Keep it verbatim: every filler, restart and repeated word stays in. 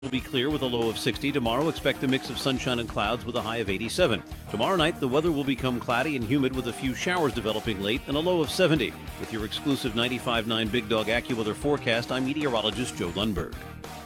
Will be clear with a low of sixty. Tomorrow, expect a mix of sunshine and clouds with a high of eighty-seven. Tomorrow night, the weather will become cloudy and humid with a few showers developing late and a low of seventy. With your exclusive ninety-five point nine Big Dog AccuWeather forecast, I'm meteorologist Joe Lundberg.